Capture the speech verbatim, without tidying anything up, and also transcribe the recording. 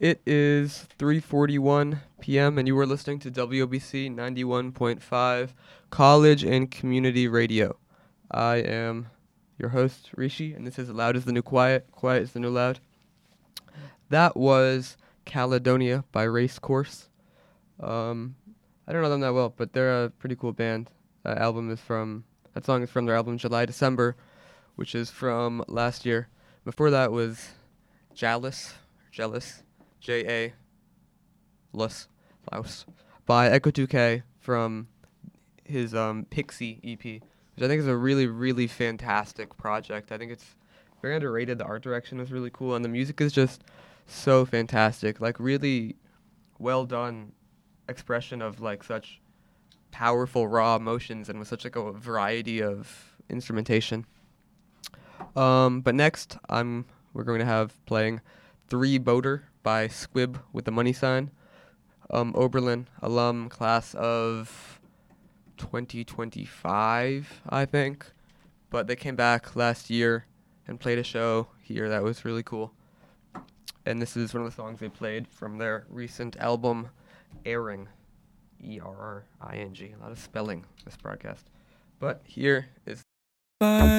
It is three forty-one p.m. and you are listening to W O B C ninety-one point five College and Community Radio. I am your host, Rishi, and this is Loud is the New Quiet. Quiet is the New Loud. That was Caledonia by Race Course. Um, I don't know them that well, but they're a pretty cool band. That album is from, that song is from their album July December, which is from last year. Before that was Jealous, Jealous, J A Lus, Laus, by Echo two K from his um, Pixie E P, which I think is a really, really fantastic project. I think it's very underrated. The art direction is really cool, and the music is just so fantastic. Like, really well done expression of, like, such powerful, raw emotions, and with such, like, a variety of instrumentation. Um, but next, I'm we're going to have playing Three Boater by Squib with the money sign. Um, Oberlin alum, class of twenty twenty-five, I think. But they came back last year and played a show here that was really cool. And this is one of the songs they played from their recent album, Airing. E R R I N G. A lot of spelling this broadcast. But here is... Bye.